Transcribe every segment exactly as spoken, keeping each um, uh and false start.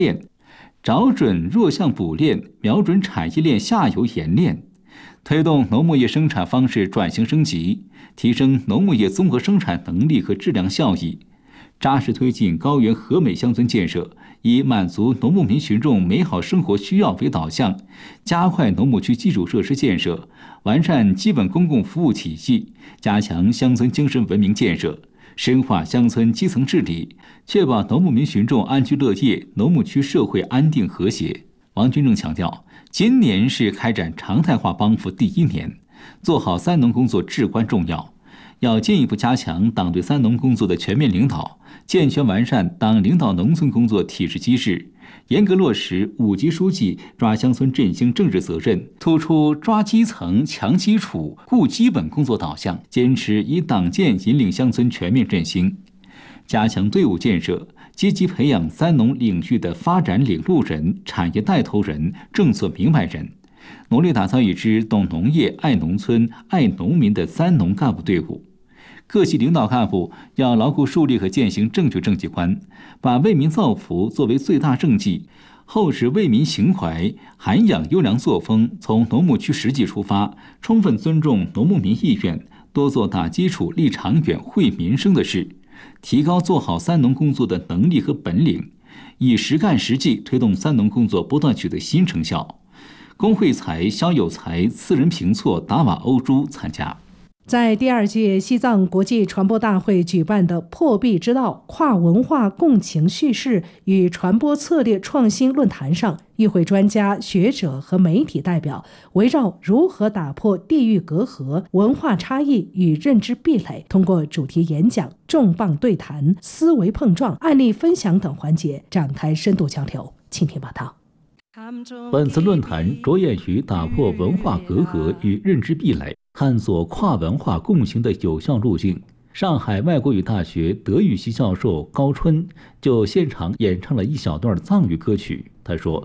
链，找准弱项补链，瞄准产业链下游冶炼，推动农牧业生产方式转型升级，提升农牧业综合生产能力和质量效益，扎实推进高原和美乡村建设，以满足农牧民群众美好生活需要为导向，加快农牧区基础设施建设，完善基本公共服务体系，加强乡村精神文明建设，深化乡村基层治理，确保农牧民群众安居乐业，农牧区社会安定和谐。王军正强调，今年是开展常态化帮扶第一年，做好三农工作至关重要，要进一步加强党对三农工作的全面领导，健全完善党领导农村工作体制机制，严格落实五级书记抓乡村振兴政治责任，突出抓基层、强基础、顾基本工作导向，坚持以党建引领乡村全面振兴，加强队伍建设，积极培养三农领域的发展领路人、产业带头人、政策明白人，努力打造一支懂农业、爱农村、爱农民的三农干部队伍。各级领导干部要牢固树立和践行正确政绩观，把为民造福作为最大政绩，厚实为民情怀，涵养优良作风，从农牧区实际出发，充分尊重农牧民意愿，多做打基础、立长远、惠民生的事，提高做好三农工作的能力和本领，以实干实际推动三农工作不断取得新成效。龚惠才、肖有才、次仁平措、达瓦欧珠参加。 在第二届西藏国际传播大会举办的破壁之道跨文化共情叙事与传播策略创新论坛上，与会专家、学者和媒体代表围绕如何打破地域隔阂、文化差异与认知壁垒，通过主题演讲、重磅对谈、思维碰撞、案例分享等环节展开深度交流。请听报道。 本次论坛着眼于打破文化隔阂与认知壁垒，探索跨文化共行的有效路径。上海外国语大学德语系教授高春就现场演唱了一小段藏语歌曲。他说，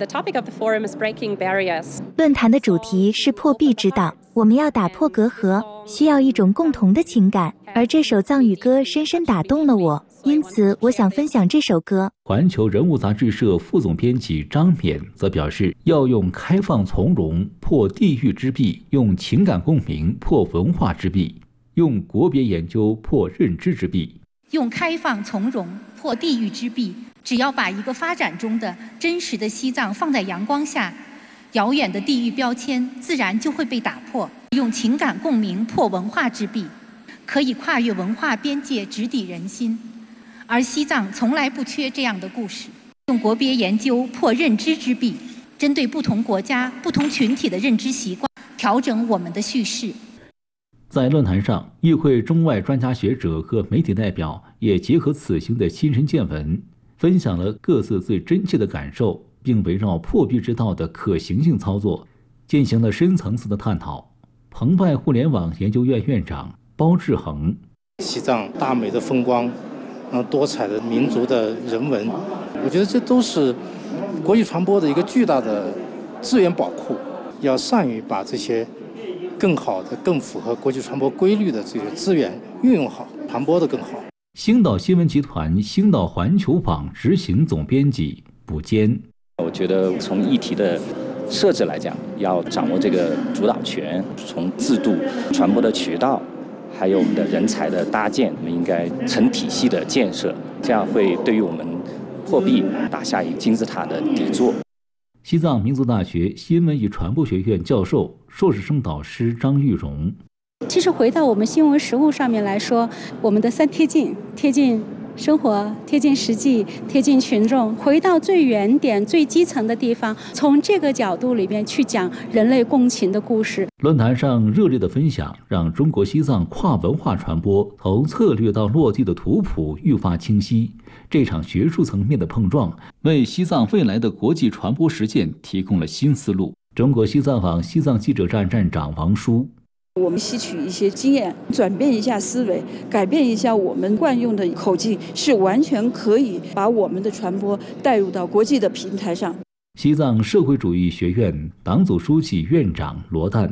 论坛的主题是破壁之道，我们要打破隔阂，需要一种共同的情感，而这首藏语歌深深打动了我，因此我想分享这首歌。 环球人物杂志社副总编辑张冕则表示，要用开放从容破地域之壁，用情感共鸣破文化之壁，用国别研究破认知之壁。 用开放从容破地域之壁，只要把一个发展中的真实的西藏放在阳光下，遥远的地域标签自然就会被打破。用情感共鸣破文化之壁，可以跨越文化边界，直抵人心。而西藏从来不缺这样的故事。用国别研究破认知之壁，针对不同国家、不同群体的认知习惯，调整我们的叙事。 在论坛上，与会中外专家学者和媒体代表也结合此行的亲身见闻，分享了各自最真切的感受，并围绕破壁之道的可行性操作进行了深层次的探讨。澎湃互联网研究院院长包志恒， 西藏大美的风光，多彩的民族的人文，我觉得这都是国际传播的一个巨大的资源宝库，要善于把这些更好的、更符合国际传播规律的这个资源运用好，传播的更好。 星岛新闻集团星岛环球网执行总编辑卜坚， 我觉得从议题的设置来讲，要掌握这个主导权，从制度、传播的渠道，还有我们的人才的搭建，我们应该成体系的建设，这样会对于我们破壁打下一金字塔的底座。 西藏民族大学新闻与传播学院教授、硕士生导师张玉荣， 其实回到我们新闻实务上面来说，我们的三贴近，贴近生活，贴近实际，贴近群众，回到最原点、最基层的地方，从这个角度里边去讲人类共情的故事。 论坛上热烈的分享，让中国西藏跨文化传播从策略到落地的图谱愈发清晰。这场学术层面的碰撞，为西藏未来的国际传播实践提供了新思路。中国西藏网西藏记者站站长王舒， 我们吸取一些经验，转变一下思维，改变一下我们惯用的口径，是完全可以把我们的传播带入到国际的平台上。 西藏社会主义学院党组书记院长罗旦，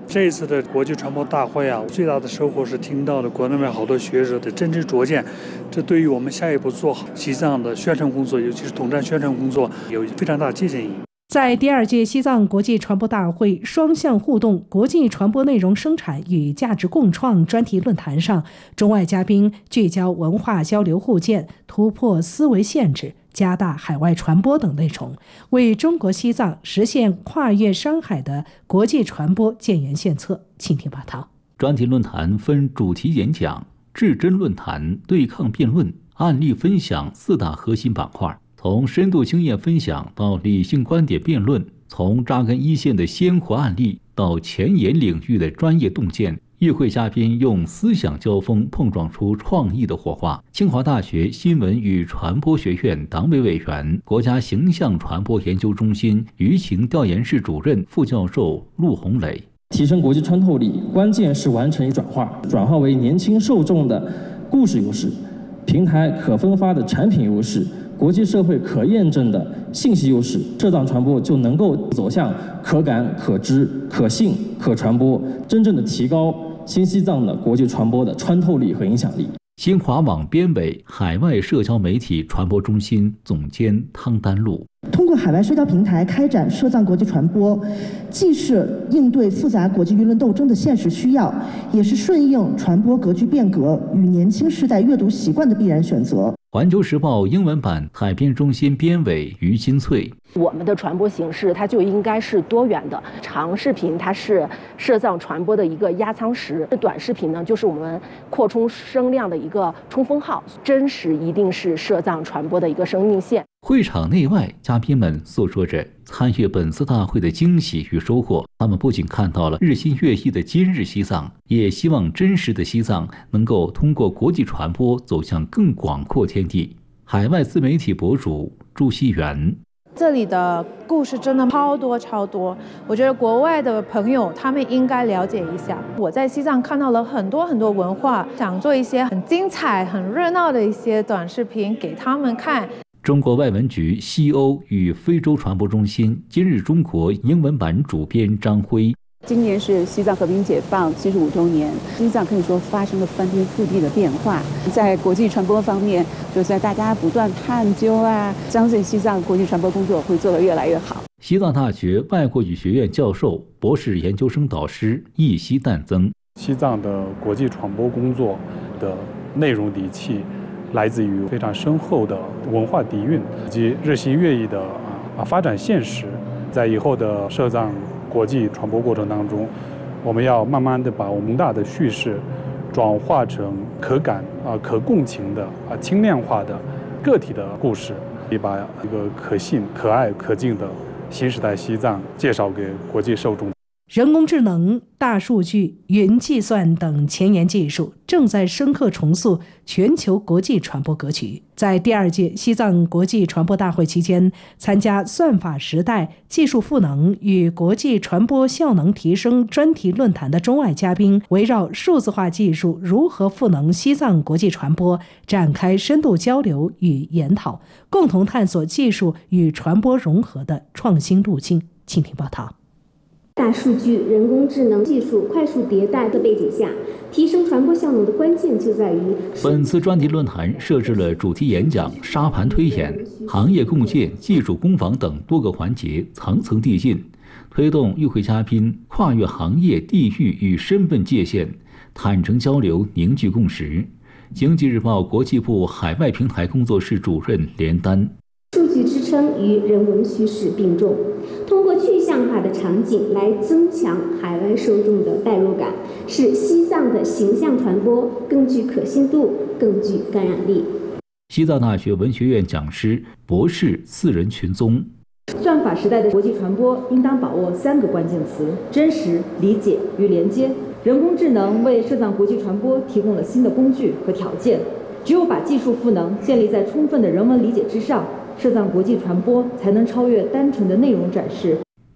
这一次的国际传播大会啊，最大的收获是听到了国内外好多学者的真知灼见，这对于我们下一步做好西藏的宣传工作，尤其是统战宣传工作，有非常大的借鉴意义。 在第二届西藏国际传播大会双向互动国际传播内容生产与价值共创专题论坛上，中外嘉宾聚焦文化交流互鉴、突破思维限制、加大海外传播等内容，为中国西藏实现跨越山海的国际传播建言献策。请听报道。 专题论坛分主题演讲、质真论坛、对抗辩论、案例分享四大核心板块。从深度经验分享到理性观点辩论，从扎根一线的鲜活案例到前沿领域的专业洞见，与会嘉宾用思想交锋碰撞出创意的火花。清华大学新闻与传播学院党委委员、国家形象传播研究中心舆情调研室主任、副教授陆红磊： 提升国际穿透力，关键是完成转化，转化为年轻受众的故事优势、平台可分发的产品优势、国际社会可验证的信息优势，社藏传播就能够走向可感、可知、可信、可传播，真正的提高新西藏的国际传播的穿透力和影响力。 新华网编委、海外社交媒体传播中心总监汤丹露： 通过海外社交平台开展涉藏国际传播，既是应对复杂国际舆论斗争的现实需要，也是顺应传播格局变革与年轻世代阅读习惯的必然选择。 环球时报英文版海编中心编委于金翠： 我们的传播形式它就应该是多元的，长视频它是涉藏传播的一个压舱石，短视频呢就是我们扩充声量的一个冲锋号，真实一定是涉藏传播的一个生命线。 会场内外，嘉宾们诉说着参与本次大会的惊喜与收获。他们不仅看到了日新月异的今日西藏，也希望真实的西藏能够通过国际传播走向更广阔天地。海外自媒体博主朱希元： 这里的故事真的超多超多，我觉得国外的朋友他们应该了解一下。我在西藏看到了很多很多文化，想做一些很精彩、很热闹的一些短视频给他们看。 中国外文局西欧与非洲传播中心今日中国英文版主编张辉： 今年是西藏和平解放七十五周年，西藏可以说发生了翻天覆地的变化。在国际传播方面，就在大家不断探究啊，相信西藏国际传播工作会做得越来越好。 西藏大学外国语学院教授、博士研究生导师易希旦增： 西藏的国际传播工作的内容底气，来自于非常深厚的文化底蕴以及日新月异的啊发展现实。在以后的涉藏国际传播过程当中，我们要慢慢的把宏大的叙事转化成可感啊、可共情的啊轻量化的个体的故事，也把一个可信、可爱、可敬的新时代西藏介绍给国际受众。 人工智能、大数据、云计算等前沿技术正在深刻重塑全球国际传播格局。在第二届西藏国际传播大会期间，参加算法时代、技术赋能与国际传播效能提升专题论坛的中外嘉宾，围绕数字化技术如何赋能西藏国际传播，展开深度交流与研讨，共同探索技术与传播融合的创新路径。请听报道。 大数据、人工智能技术快速迭代的背景下，提升传播效能的关键就在于。 本次专题论坛设置了主题演讲、沙盘推演、行业共建、技术攻防等多个环节，层层递进，推动与会嘉宾跨越行业、地域与身份界限，坦诚交流，凝聚共识。经济日报国际部海外平台工作室主任连丹： 数据支撑与人文叙事并重，通过具象化的场景来增强海外受众的代入感，使西藏的形象传播更具可信度、更具感染力。 西藏大学文学院讲师、博士四人群宗： 算法时代的国际传播应当把握三个关键词：真实、理解与连接。人工智能为涉藏国际传播提供了新的工具和条件，只有把技术赋能建立在充分的人文理解之上，涉藏国际传播才能超越单纯的内容展示。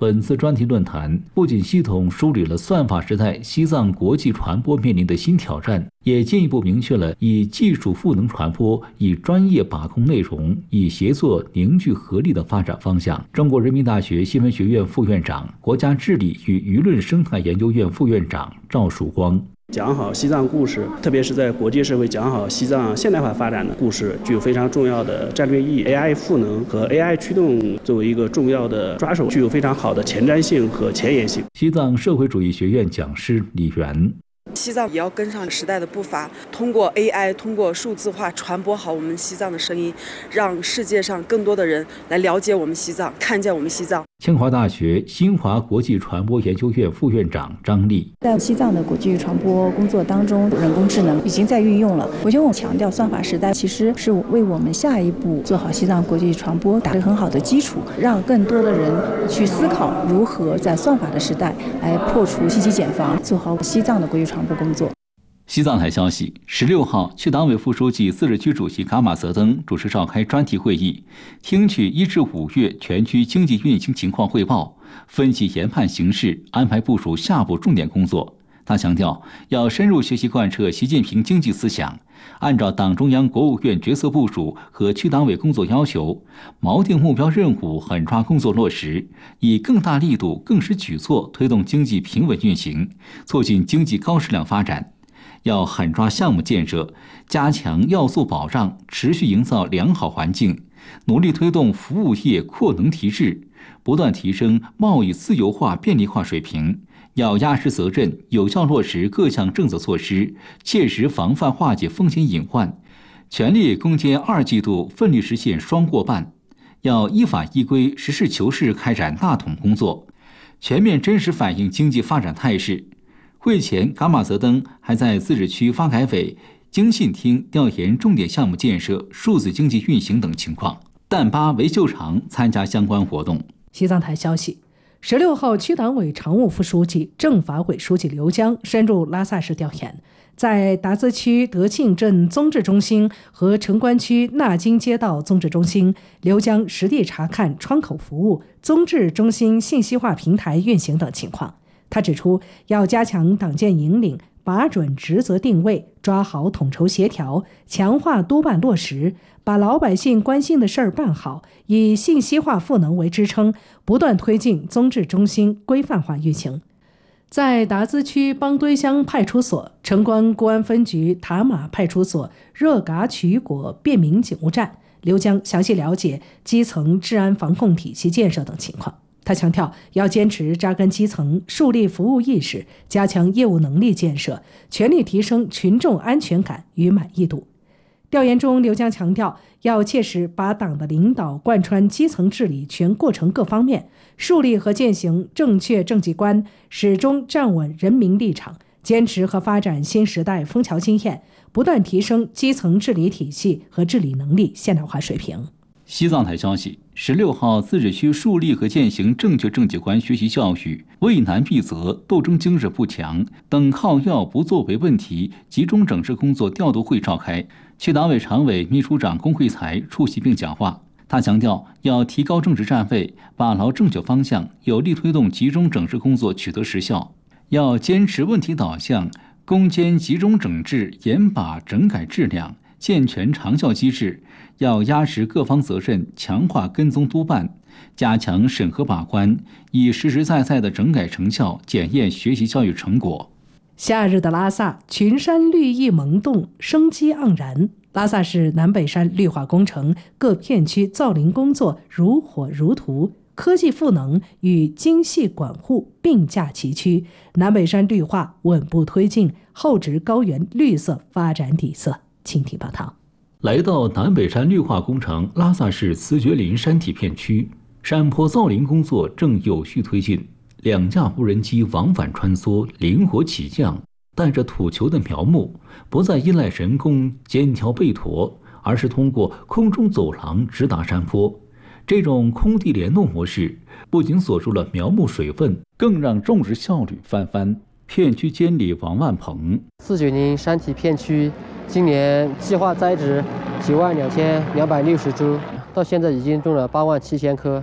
本次专题论坛不仅系统梳理了算法时代西藏国际传播面临的新挑战，也进一步明确了以技术赋能传播、以专业把控内容、以协作凝聚合力的发展方向。中国人民大学新闻学院副院长、国家治理与舆论生态研究院副院长赵曙光。 讲好西藏故事，特别是在国际社会讲好西藏现代化发展的故事，具有非常重要的战略意义。A I 赋能和 A I 驱动作为一个重要的抓手，具有非常好的前瞻性和前沿性。 西藏社会主义学院讲师李源。 西藏也要跟上时代的步伐，通过 A I， 通过数字化传播好我们西藏的声音，让世界上更多的人来了解我们西藏，看见我们西藏。 清华大学新华国际传播研究院副院长张丽， 在西藏的国际传播工作当中，人工智能已经在运用了。我觉得我们强调算法时代，其实是为我们下一步做好西藏国际传播打了很好的基础，让更多的人去思考如何在算法的时代来破除信息茧房，做好西藏的国际传播工作。 西藏台消息，十六号，区党委副书记、自治区主席噶玛泽登主持召开专题会议，听取一至五月全区经济运行情况汇报，分析研判形势，安排部署下步重点工作。他强调，要深入学习贯彻习近平经济思想，按照党中央、国务院决策部署和区党委工作要求，锚定目标任务，狠抓工作落实，以更大力度、更实举措推动经济平稳运行，促进经济高质量发展。要狠抓项目建设，加强要素保障，持续营造良好环境，努力推动服务业扩能提质，不断提升贸易自由化便利化水平。要压实责任，有效落实各项政策措施，切实防范化解风险隐患，全力攻坚二季度，奋力实现双过半。要依法依规、实事求是开展大统工作，全面真实反映经济发展态势。会前，噶玛泽登还在自治区发改委经信厅调研重点项目建设、数字经济运行等情况。淡巴韦秀长参加相关活动。 西藏台消息，十六号，区党委常务副书记、政法委书记刘江深入拉萨市调研，在达孜区德庆镇综治中心和城关区纳金街道综治中心，刘江实地查看窗口服务、综治中心信息化平台运行等情况。他指出，要加强党建引领，把准职责定位，抓好统筹协调，强化督办落实，把老百姓关心的事儿办好，以信息化赋能为支撑，不断推进综治中心规范化运行。在达孜区邦堆乡派出所、城关公安分局塔马派出所热嘎曲果便民警务站，刘江详细了解基层治安防控体系建设等情况。他强调，要坚持扎根基层，树立服务意识，加强业务能力建设，全力提升群众安全感与满意度。调研中，刘江强调，要切实把党的领导贯穿基层治理全过程各方面，树立和践行正确政绩观，始终站稳人民立场，坚持和发展新时代枫桥经验，不断提升基层治理体系和治理能力现代化水平。 西藏台消息，十六号，自治区树立和践行正确政绩观学习教育、畏难避责、斗争精神不强等靠要不作为问题集中整治工作调度会召开，区党委常委、秘书长龚慧才出席并讲话。他强调，要提高政治站位，把牢正确方向，有力推动集中整治工作取得实效。要坚持问题导向，攻坚集中整治，严把整改质量，健全长效机制。要压实各方责任，强化跟踪督办，加强审核把关，以实实在在的整改成效检验学习教育成果。 夏日的拉萨，群山绿意萌动，生机盎然。拉萨市南北山绿化工程各片区造林工作如火如荼，科技赋能与精细管护并驾齐驱，南北山绿化稳步推进，厚植高原绿色发展底色。请听报道。 来到南北山绿化工程拉萨市慈觉林山体片区，山坡造林工作正有序推进，两架无人机往返穿梭，灵活起降，带着土球的苗木不再依赖人工肩挑背驮，而是通过空中走廊直达山坡。这种空地联动模式不仅锁住了苗木水分，更让种植效率翻番。片区监理王万鹏， 慈觉林山体片区今年计划栽植九万两千两百六十株，到现在已经种了八万七千棵。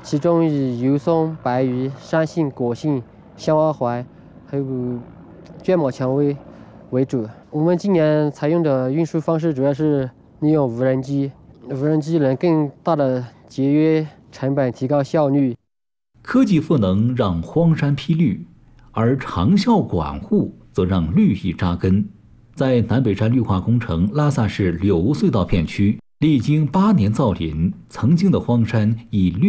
其中以油松、白榆、山杏、果杏、香花槐还有卷毛蔷薇为主。我们今年采用的运输方式主要是利用无人机，无人机能更大的节约成本，提高效率。 科技赋能让荒山披绿，而长效管护则让绿意扎根。在南北山绿化工程拉萨市柳屋隧道片区，历经八年造林，曾经的荒山以绿